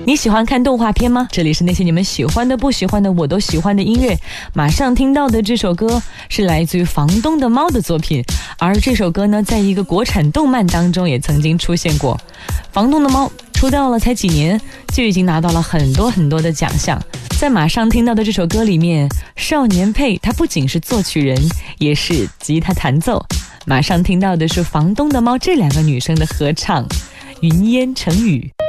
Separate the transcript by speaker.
Speaker 1: 你喜欢看动画片吗？这里是那些你们喜欢的不喜欢的我都喜欢的音乐。马上听到的这首歌是来自于房东的猫的作品，而这首歌呢在一个国产动漫当中也曾经出现过。房东的猫出道了才几年就已经拿到了很多很多的奖项。在马上听到的这首歌里面，少年佩他不仅是作曲人也是吉他弹奏。马上听到的是房东的猫这两个女生的合唱，云烟成雨。